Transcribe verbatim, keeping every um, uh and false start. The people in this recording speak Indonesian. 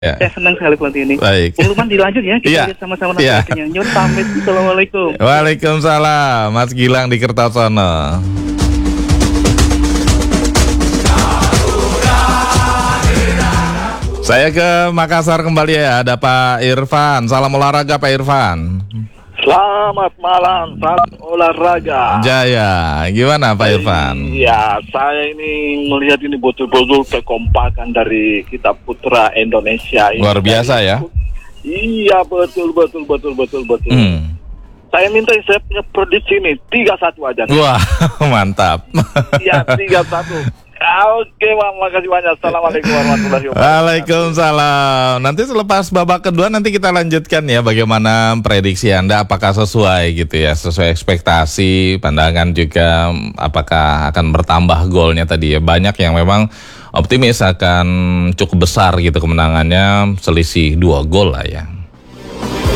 Ya. Saya senang sekali pelatih ini. Baik. Bung Luman dilanjut ya, kita Iya. lihat sama-sama Iya. nanti. Nyun pamit. Assalamualaikum. Waalaikumsalam, Mas Gilang di Kertosono. Saya ke Makassar kembali ya, ada Pak Irfan. Salam olahraga Pak Irfan. Selamat malam, salam olahraga. Jaya, gimana Pak Irfan? Iya, saya ini melihat ini betul-betul kekompakan dari kita putra Indonesia. Ini Luar biasa ya? Iya, betul, betul, betul, betul, betul. Hmm. Saya minta saya punya prediksi ini tiga satu aja. Wah, mantap. Iya, tiga satu. Oke, Bang, makasih banyak. Assalamualaikum warahmatullahi wabarakatuh. Waalaikumsalam. Nanti selepas babak kedua nanti kita lanjutkan ya bagaimana prediksi Anda, apakah sesuai gitu ya, sesuai ekspektasi, pandangan juga apakah akan bertambah golnya tadi ya. Banyak yang memang optimis akan cukup besar gitu kemenangannya, selisih dua gol lah ya.